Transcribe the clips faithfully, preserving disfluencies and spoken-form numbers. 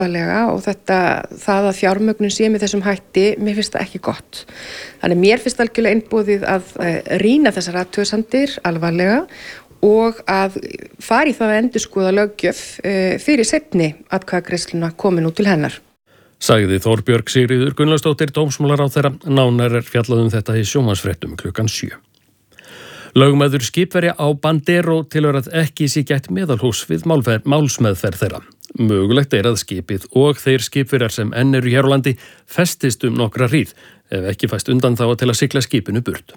og þetta, það að fjármögnun sé með þessum hætti, mér finnst það ekki gott. Þannig mér finnst algjörlega einboðið að rýna þessar athugasemdir alvarlega og að fara í það að endurskoða löggjöf fyrir seinni atkvæðagreiðsluna komin út til hennar. Sagði Þorbjörg Sigríður Gunnlaugsdóttir dómsmálaráðherra. Nánar er fjallað um þetta í sjónvarpsfréttum klukkan sjö. Lögmaður skipverja á Bandero telur að ekki sé gætt meðalhófs við málsmeðferð þeirra. Mögulegt er að skipið og þeir skipverjar sem enn eru hér á landi festist um nokkra hríð, ef ekki fæst undan þá til að sigla skipinu burt.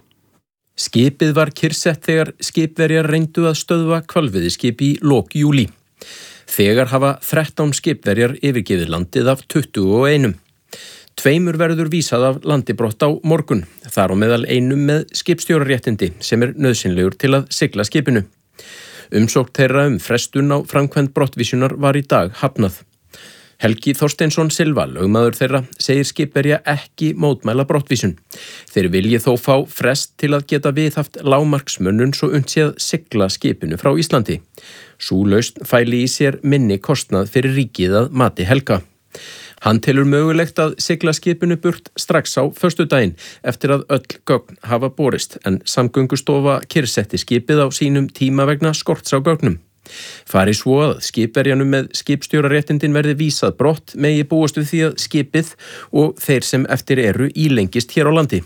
Skipið var kyrrsett þegar skipverjar reyndu að stöðva hvalveiðiskip í lok júlí. Þegar hafa þrettán skipverjar yfirgefið landið af tuttugu og einum. Tveimur verður vísað af landi brott á morgun, þar á meðal einum með skipstjóraréttindi sem er nauðsynlegur til að sigla skipinu. Umsókn þeirra um frestun á framkvæmd brottvísunar var í dag hafnað. Helgi Þorsteinsson Silva, lögmaður þeirra, segir skipverja ekki mótmæla brottvísun. Þeir vilji þó fá frest til að geta viðhaft lágmarksmönnun svo unnt sé að sigla skipinu frá Íslandi. Sú lausn fæli í sér minni kostnað fyrir ríkið að mati Helga. Hann telur mögulegt að sigla skipinu burt strax á föstudaginn eftir að öll gögn hafa borist, en Samgöngustofa kyrrsetti skipið á sínum tíma vegna skorts á gögnum. Fari svo að skipverjanum með skipstjóraréttindin verði vísað brott megi búast við því að skipið og þeir sem eftir eru ílengist hér á landi.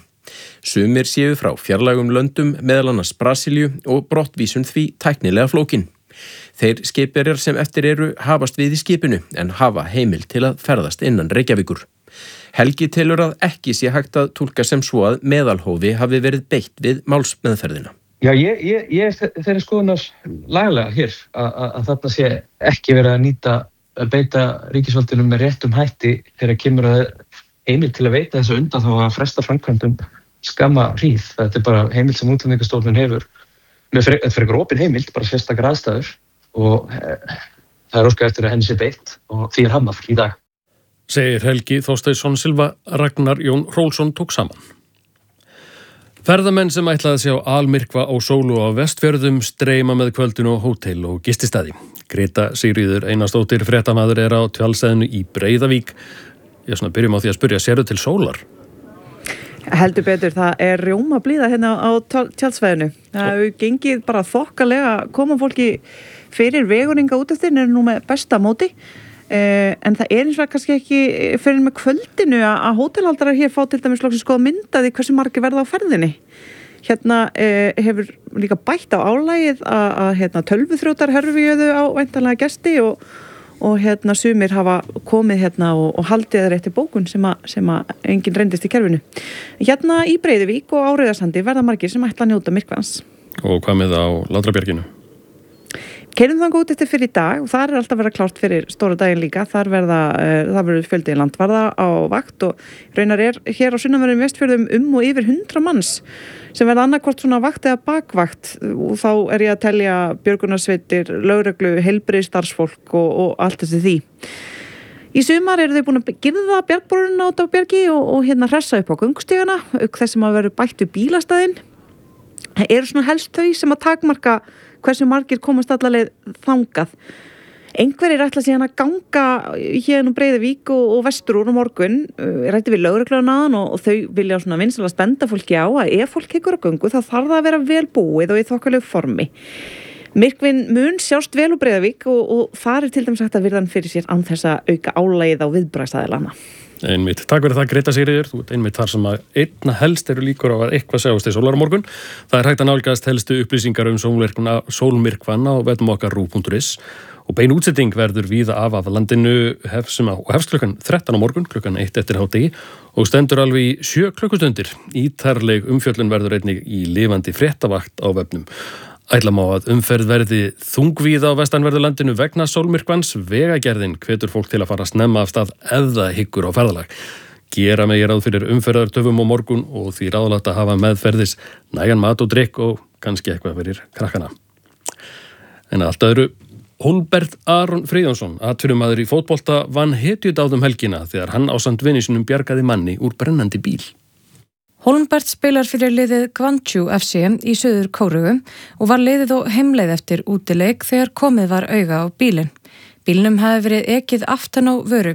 Sumir séu frá fjarlægum löndum, meðal annars Brasilíu, og brottvísun því tæknilega flókin. Þeir skipverjar sem eftir eru hafast við í skipinu en hafa heimild til að ferðast innan Reykjavíkur. Helgi telur að ekki sé hægt að túlka sem svo að meðalhófi hafi verið beitt við málsmeðferðina. Já, ég, ég, ég þeirri skoðunar lagalega hér að, að, að þarna sé ekki verið að nýta að beita ríkisvaldinu með réttum hætti þegar kemur að heimild til að veita þessu undan þá að fresta framkvæmdum skamma hríð. Þetta er bara heimild sem Útlendingastofnun hefur. Þetta er fyrir opin heimild, bara sérstakar aðstæður og e, það er óskað eftir að henni sé beitt og því er hafnað í dag. Segir Helgi Þorsteinsson Silva. Ragnar Jón Hrólfsson tók saman. Ferðamenn sem ætlaði að sjá almyrkva á sólu á Vestfjörðum streyma með kvöldinu á hótel og gististaði. Greta Sigríður Einarsdóttir fréttamaður er á tjaldstæðinu í Breiðavík. Ég svona byrjum á því að spyrja, sérðu til sólar? Heldur betur, það er rjóma blíða hérna á tjaldsvæðinu. Það hefur gengið bara þokkalega að koma fólki fyrir veguninga út eftir, er nú með besta móti. Eh, en það er eins og kannski ekki fyrir með kvöldinu að hótelhaldarar hér fá til dæmis loksins skoða myndaði hversu margir verða á ferðinni. Hérna eh, hefur líka bætt á álagið að, að hérna, tölvuþrjótar herfiðu á væntanlega gesti og og hérna sumir hafa komið hérna og, og haldið þeir eftir bókun sem að, sem að enginn reyndist í kerfinu. Hérna í Breiðavík og á Rauðarsandi verða margir sem ætla að njóta myrkvans. Og hvað með á Látrabjarginu? Keyrum þangað út eftir fyrir í dag og þar er alltaf verið klárt fyrir stóra daginn líka. Þar verða, uh, það verður fjöldi landvarða á vakt og raunar er hér á sunnanverðum Vestfjörðum um og yfir hundra manns sem verða annarkvort svona vakt eða bakvakt og þá er ég að telja björgunarsveitir, lögreglu, heilbrigðisstarfsfólk og, og allt þessi því. Í sumar eru þau búin að girða bjargboruna át á bjargi og, og hérna hressa upp á göngustígana, auk þess sem að verður bætt við bílastæðin. Það eru svona helst þau sem að takmarka hversu margir komast allarleið þangað. Einhverjir ætla síðan að ganga hérna um Breiðavík og, og vestur úr á morgun. Ég rætti við lögregluna og, og þau vilja svona vinsalega spenda fólki á að ef fólk hyggur á göngu þá þarf það að vera vel búið og í þokkalegu formi. Myrkvinn mun sjást vel úr Breiðavík og, og það er til dæmis hægt að virða hann fyrir sér án þess að auka álagið á viðbragðsaðilana. Einmitt. Takk fyrir það, Greta Sigríður. Þú ert einmitt þar sem að einna helst eru líkur á að eitthvað sjáist í sólar á morgun. Það er hægt að nálgast helstu upplýsingar um sólmyrkvann á vefnum okkar rúv punktur is og bein útsetting verður víða af af landinu hef sem að, og hefst klukkan þrettán á morgun, klukkan eitt eftir hádegi og stendur alveg í sjö klukkustundir. Ítarleg umfjöllun verður einnig í lifandi fréttavakt á vefnum. Ætla má að umferð verði þungvíða á vestanverðu landinu vegna sólmyrkvans. Vegagerðin hvetur fólk til að fara snemma af stað ef það hyggur á ferðalag. Gera megi ráð fyrir umferðartöfum á morgun og því ráðlagt að hafa meðferðis nægan mat og drykk og kannski eitthvað fyrir krakkana. En allt öðru, Hólmbert Aron Friðjónsson, atvinnumaður í fótbolta, vann hetjudáð um helgina þegar hann ásamt vini sínum bjargaði manni úr brennandi bíl. Hólmbert spilar fyrir liðið Gwangju ef sí í Suður Kóreu og var liðið á heimleið eftir útileik þegar komið var auga á bílinn. Bílnum hefði verið ekið aftan á vöru